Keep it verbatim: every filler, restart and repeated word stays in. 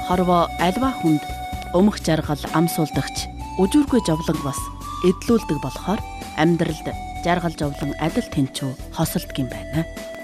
Хорвоо альва хүнд өмх жаргал амсуулдагч үжүүргүй жовлон бас эдлүүлдэг болохоор амьдралд жаргал жовлон адил тэнцүү хосолдгийм байна.